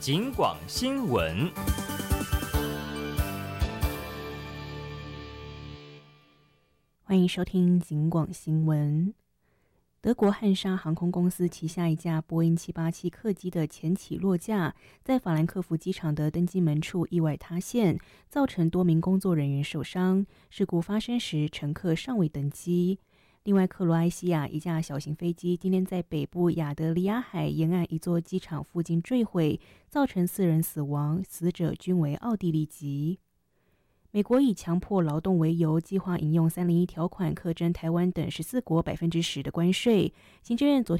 警广新闻。 欢迎收听警广新闻。德国汉莎航空公司旗下一架波音787客机的前起落架，在法兰克福机场的登机门处意外塌陷，造成多名工作人员受伤。事故发生时，乘客尚未登机。另外，克罗埃西亚一架小型飞机今天在北部亚得里亚海沿岸一座机场附近坠毁，造成4人死亡，死者均为奥地利籍。美国以强迫劳动为由，计划引用301条款课征台湾等14国10%的关税。行政院昨天